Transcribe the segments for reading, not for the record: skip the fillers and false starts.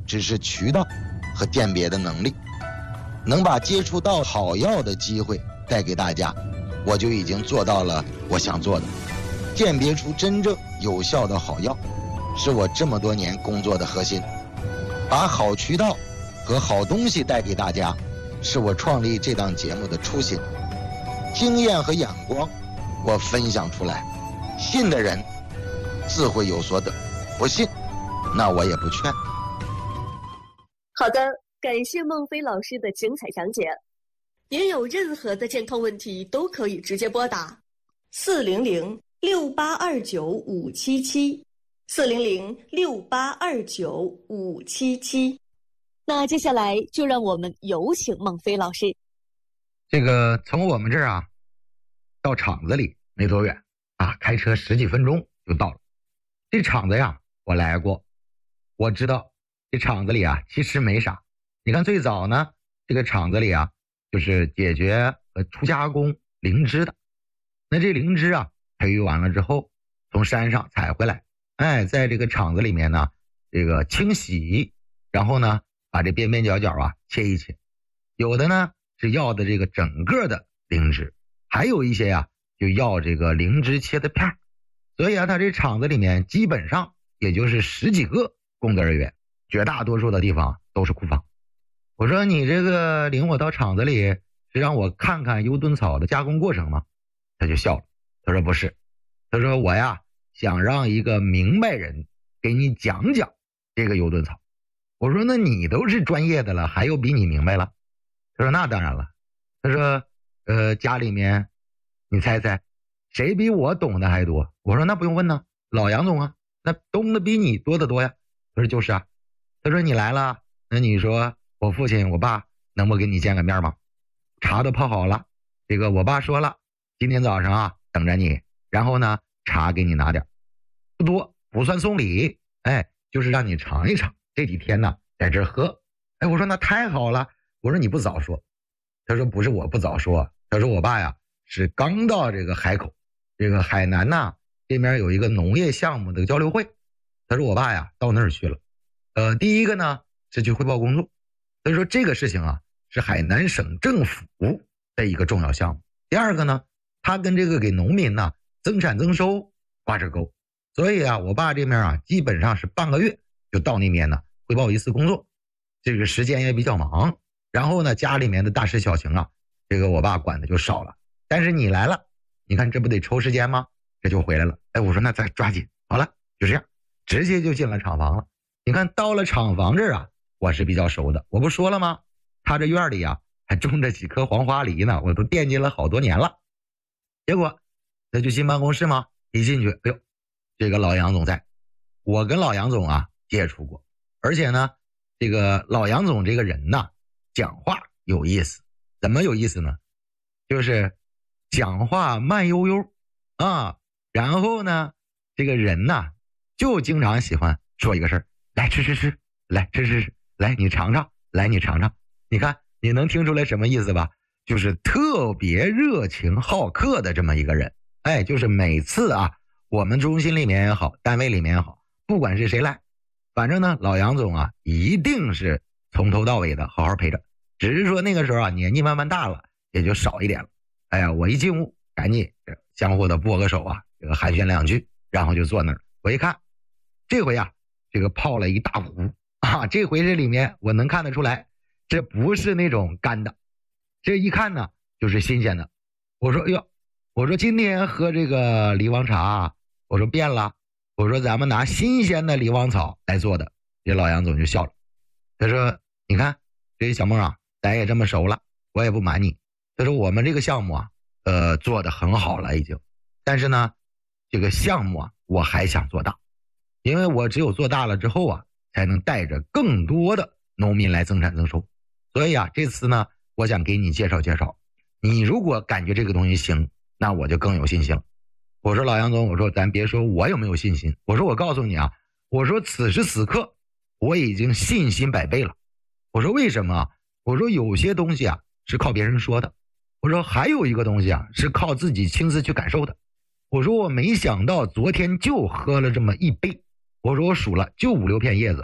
只是渠道和鉴别的能力，能把接触到好药的机会带给大家，我就已经做到了我想做的。鉴别出真正有效的好药，是我这么多年工作的核心。把好渠道和好东西带给大家，是我创立这档节目的初心。经验和眼光，我分享出来，信的人自会有所得，不信，那我也不劝。 好的，感谢孟非老师的精彩讲解。您有任何的健康问题都可以直接拨打400-6829-577，400-6829-577。那接下来就让我们有请孟非老师。 这个从我们这儿啊到厂子里没多远啊，开车10几分钟就到了。这厂子呀我来过，我知道这厂子里啊其实没啥。你看最早呢，这个厂子里啊就是解决和初加工灵芝的。那这灵芝啊培育完了之后，从山上采回来，在这个厂子里面呢这个清洗，然后呢把这边边角角啊切一切。有的呢是要的这个整个的灵芝，还有一些呀就要这个灵芝切的片。所以啊，他这厂子里面基本上也就是10几个工作人员，绝大多数的地方都是库房。我说你这个领我到厂子里是让我看看优盾草的加工过程吗？他就笑了，他说不是，他说我呀想让一个明白人给你讲讲这个优盾草。我说那你都是专业的了，还有比你明白了？他说那当然了。他说家里面你猜猜谁比我懂的还多？我说那不用问呢，老杨总啊，那懂的比你多得多呀。他说就是啊。他说你来了，那你说我父亲我爸能不给你见个面吗？茶都泡好了，这个我爸说了，今天早上啊等着你，然后呢茶给你拿点，不多，不算送礼，就是让你尝一尝，这几天呢在这儿喝。我说那太好了，我说你不早说。他说不是我不早说，他说我爸呀是刚到这个海口，这个海南呐这边有一个农业项目的交流会，他说我爸呀到那儿去了。第一个呢是去汇报工作，他说这个事情啊是海南省政府的一个重要项目。第二个呢，他跟这个给农民呢增产增收挂着钩，所以啊我爸这边啊基本上是半个月就到那边呢汇报一次工作，这个时间也比较忙。然后呢家里面的大事小情啊这个我爸管的就少了，但是你来了，你看这不得抽时间吗？这就回来了。我说那再抓紧，好了，就这样直接就进了厂房了。你看到了厂房这儿啊我是比较熟的，我不说了吗？他这院里啊还种着几棵黄花梨呢，我都惦记了好多年了。结果那就进办公室嘛，一进去这个老杨总在。我跟老杨总啊接触过，而且呢这个老杨总这个人呢讲话有意思。怎么有意思呢？就是讲话慢悠悠啊，然后呢这个人呢就经常喜欢说一个事儿，来吃，来吃，来你尝尝，来你尝尝。你看你能听出来什么意思吧？就是特别热情好客的这么一个人。就是每次啊我们中心里面也好，单位里面也好，不管是谁来，反正呢老杨总啊一定是从头到尾的好好陪着。只是说那个时候啊年纪慢慢大了，也就少一点了。我一进屋赶紧相互的握个手啊，这个寒暄两句，然后就坐那儿。我一看这回啊这个泡了一大壶啊，这回这里面我能看得出来，这不是那种干的，这一看呢就是新鲜的。我说我说今天喝这个梨王茶，我说变了，我说咱们拿新鲜的梨王草来做的。这老杨总就笑了，他说你看这小孟啊咱也这么熟了，我也不瞒你，他说我们这个项目啊做得很好了已经，但是呢这个项目啊我还想做大，因为我只有做大了之后啊才能带着更多的农民来增产增收。所以啊这次呢我想给你介绍介绍，你如果感觉这个东西行，那我就更有信心了。我说老杨总，我说咱别说我有没有信心，我说我告诉你啊，我说此时此刻我已经信心100倍了。我说为什么？我说有些东西啊是靠别人说的，我说还有一个东西啊是靠自己亲自去感受的。我说我没想到昨天就喝了这么一杯，我说我数了就5、6片叶子，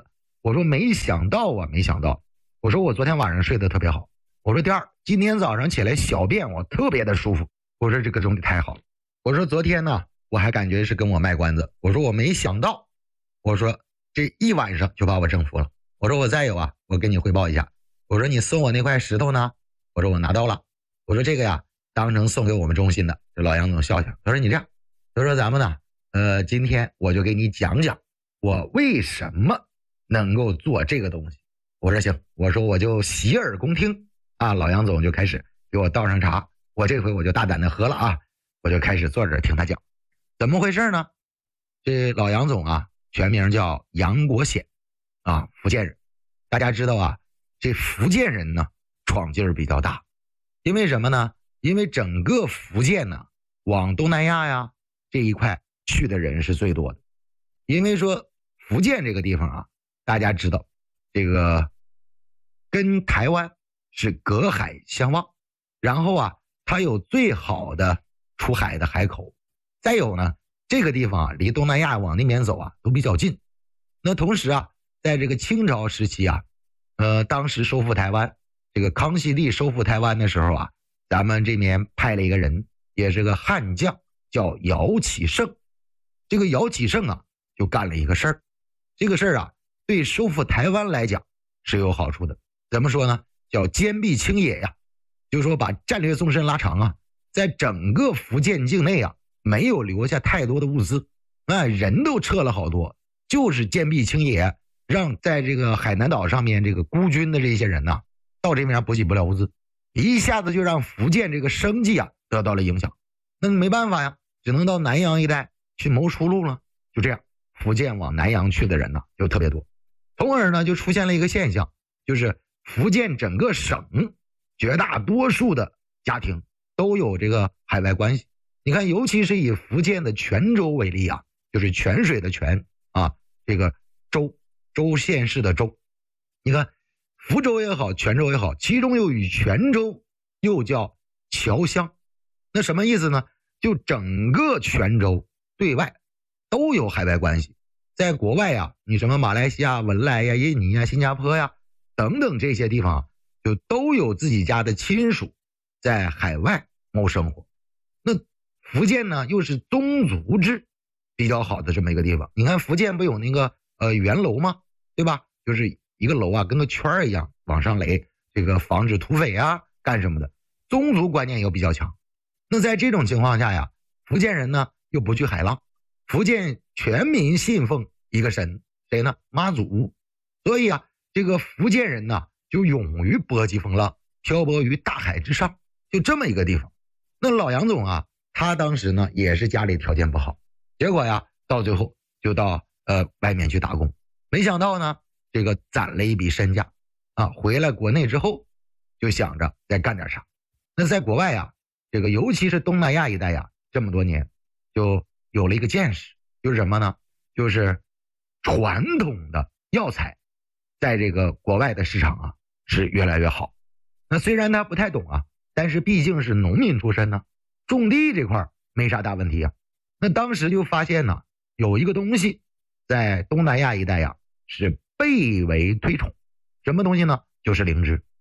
我说没想到啊，没想到。我说我昨天晚上睡得特别好。我说第二，今天早上起来小便我特别的舒服。我说这个东西太好了。我说昨天呢，我还感觉是跟我卖关子。我说我没想到，我说这一晚上就把我征服了。我说我再有啊，我跟你汇报一下。我说你送我那块石头呢？我说我拿到了。我说这个呀，当成送给我们中心的。这老杨总笑笑，他说你这样，他说咱们呢，今天我就给你讲讲我为什么能够做这个东西。我说行，我说我就洗耳恭听啊。老杨总就开始给我倒上茶，我这回我就大胆的喝了啊，我就开始坐这听他讲。怎么回事呢？这老杨总啊，全名叫杨国显啊，福建人。大家知道啊，这福建人呢闯劲儿比较大，因为什么呢？因为整个福建呢往东南亚呀这一块去的人是最多的。因为说福建这个地方啊，大家知道这个跟台湾是隔海相望，然后啊它有最好的出海的海口，再有呢这个地方啊离东南亚往那边走啊都比较近。那同时啊在这个清朝时期啊，当时收复台湾，这个康熙帝收复台湾的时候啊，咱们这边派了一个人，也是个悍将，叫姚启圣。这个姚启圣啊就干了一个事儿，这个事儿啊对收复台湾来讲是有好处的。怎么说呢？叫坚壁清野呀，就是说把战略纵深拉长啊，在整个福建境内啊没有留下太多的物资，人都撤了好多，就是坚壁清野，让在这个海南岛上面这个孤军的这些人呐，到这边补给不了物资，一下子就让福建这个生计啊得到了影响。那没办法呀，只能到南洋一带去谋出路了。就这样，福建往南洋去的人呢就特别多，从而呢就出现了一个现象，就是福建整个省绝大多数的家庭都有这个海外关系。你看，尤其是以福建的泉州为例啊，就是泉水的泉啊，这个州县市的州。你看福州也好，泉州也好，其中又以泉州又叫侨乡。那什么意思呢？就整个泉州对外都有海外关系。在国外呀，你什么马来西亚、文莱呀、印尼呀、新加坡呀等等这些地方，就都有自己家的亲属在海外谋生活。那福建呢又是宗族制比较好的这么一个地方。你看福建不有那个圆楼吗？对吧？就是一个楼啊跟个圈一样往上垒，这个防止土匪啊干什么的，宗族观念又比较强。那在这种情况下呀，福建人呢又不惧海浪，福建全民信奉一个神，谁呢？妈祖。所以啊这个福建人呢就勇于波及风浪，漂泊于大海之上，就这么一个地方。那老杨总啊，他当时呢也是家里条件不好，结果呀到最后就到外面去打工，没想到呢这个攒了一笔身价啊，回来国内之后就想着再干点啥。那在国外呀，这个尤其是东南亚一带呀，这么多年就有了一个见识，就是什么呢？就是传统的药材在这个国外的市场啊是越来越好。那虽然他不太懂啊，但是毕竟是农民出身呢，种地这块没啥大问题啊。那当时就发现呢，有一个东西在东南亚一带呀是被为推崇，什么东西呢？就是灵芝。